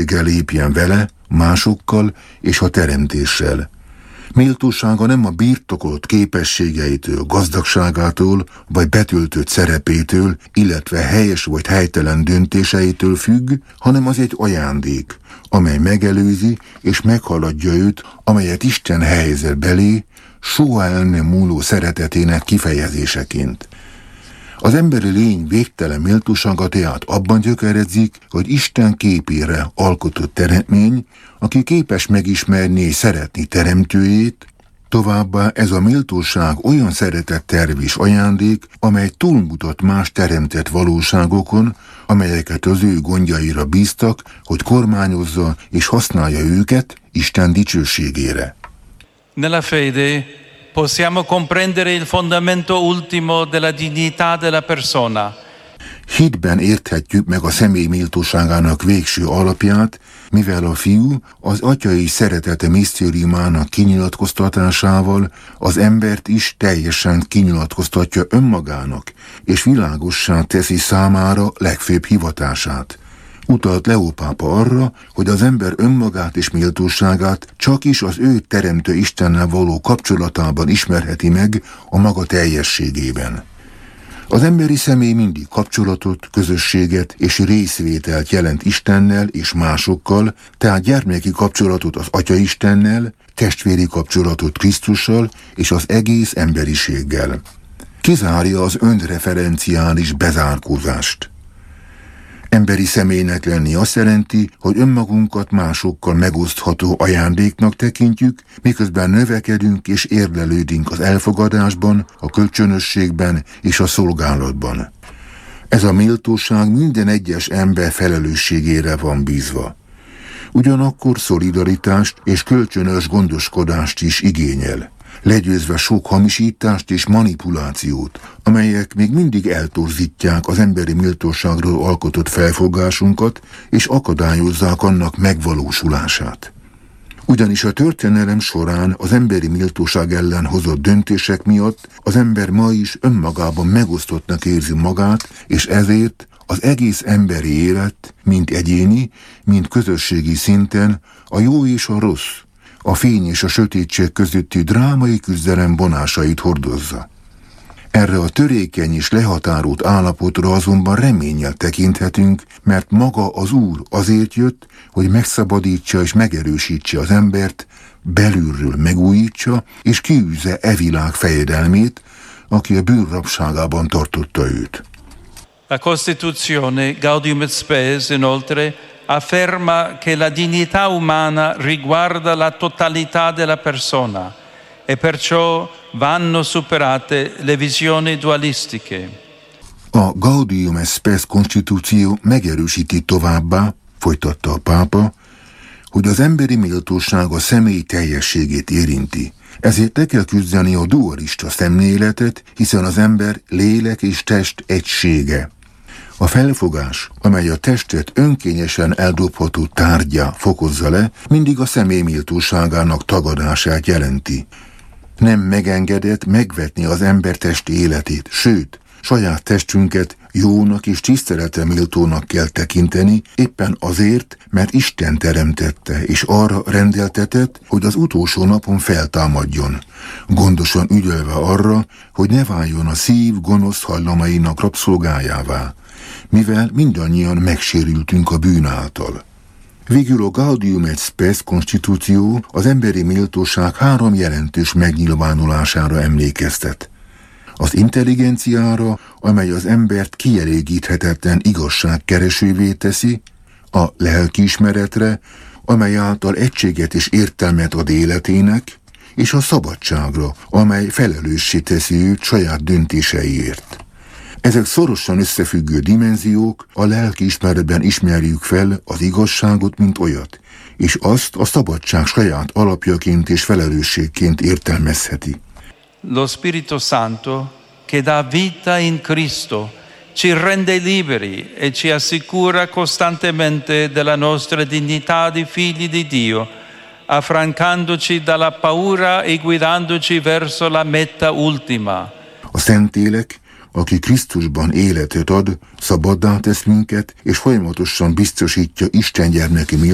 tisztességgel lépjen vele, másokkal és a teremtéssel. Méltósága nem a birtokolt képességeitől, gazdagságától, vagy betöltött szerepétől, illetve helyes vagy helytelen döntéseitől függ, hanem az egy ajándék, amely megelőzi és meghaladja őt, amelyet Isten helyezett belé, soha el nem múló szeretetének kifejezéseként. Az emberi lény végtelen méltósága tehát abban gyökerezik, hogy Isten képére alkotott teremtmény, aki képes megismerni és szeretni teremtőjét, továbbá ez a méltóság olyan szeretett terv és ajándék, amely túlmutat más teremtett valóságokon, amelyeket az ő gondjaira bíztak, hogy kormányozza és használja őket Isten dicsőségére. Nella fede possiamo comprendere il fondamento ultimo della dignità della persona. Hitben érthetjük meg a személy méltóságának végső alapját, mivel a fiú az atyai szeretete misztériumának kinyilatkoztatásával az embert is teljesen kinyilatkoztatja önmagának, és világossá teszi számára legfőbb hivatását. Utalt Leó pápa arra, hogy az ember önmagát és méltóságát csak is az ő teremtő Istennel való kapcsolatában ismerheti meg a maga teljességében. Az emberi személy mindig kapcsolatot, közösséget és részvételt jelent Istennel és másokkal, tehát gyermeki kapcsolatot az Atya Istennel, testvéri kapcsolatot Krisztussal és az egész emberiséggel. Kizárja az önreferenciális bezárkózást. Emberi személynek lenni azt jelenti, hogy önmagunkat másokkal megosztható ajándéknak tekintjük, miközben növekedünk és érlelődünk az elfogadásban, a kölcsönösségben és a szolgálatban. Ez a méltóság minden egyes ember felelősségére van bízva. Ugyanakkor szolidaritást és kölcsönös gondoskodást is igényel, legyőzve sok hamisítást és manipulációt, amelyek még mindig eltorzítják az emberi méltóságról alkotott felfogásunkat, és akadályozzák annak megvalósulását. Ugyanis a történelem során az emberi méltóság ellen hozott döntések miatt az ember ma is önmagában megosztottnak érzi magát, és ezért az egész emberi élet, mind egyéni, mind közösségi szinten a jó és a rossz, a fény és a sötétség közötti drámai küzdelem vonásait hordozza. Erre a törékeny és lehatárolt állapotra azonban reménnyel tekinthetünk, mert maga az Úr azért jött, hogy megszabadítsa és megerősítse az embert, belülről megújítsa és kiűzze e világ fejedelmét, aki a bűnrabságában tartotta őt. La Costituzione Gaudium et Spes, inoltre, afferma che la dignità umana riguarda la totalità della persona e perciò vanno superate le visioni dualistiche. A Gaudium et Spes konstitúció megerősíti továbbá, folytatta a pápa, hogy az emberi méltóság a személy teljességét érinti. Ezért le kell küzdeni a dualista szemléletet, hiszen az ember lélek és test egysége. A felfogás, amely a testet önkényesen eldobható tárgyá fokozza le, mindig a személy méltóságának tagadását jelenti. Nem megengedett megvetni az ember testi életét, sőt, saját testünket jónak és tiszteletre méltónak kell tekinteni, éppen azért, mert Isten teremtette és arra rendeltetett, hogy az utolsó napon feltámadjon, gondosan ügyelve arra, hogy ne váljon a szív gonosz hajlamainak rabszolgájává, mivel mindannyian megsérültünk a bűn által. Végül a Gaudium et Spes konstitúció az emberi méltóság 3 jelentős megnyilvánulására emlékeztet. Az intelligenciára, amely az embert kielégíthetetlen igazságkeresővé teszi, a lelkiismeretre, amely által egységet és értelmet ad életének, és a szabadságra, amely felelőssé teszi őt saját döntéseiért. Ezek szorosan összefüggő dimenziók, a lelkiismeretben ismerjük fel az igazságot, mint olyat, és azt a szabadság saját alapjaként és felelősségként értelmezheti. Lo Spirito Santo, che dà vita in Cristo, ci rende liberi e ci assicura costantemente della nostra dignità di figli di Dio, affrancandoci dalla paura e guidandoci verso la meta ultima. A Szentlélek, aki Krisztusban életet ad, szabaddá tesz minket, és folyamatosan biztosítja Isten gyermeki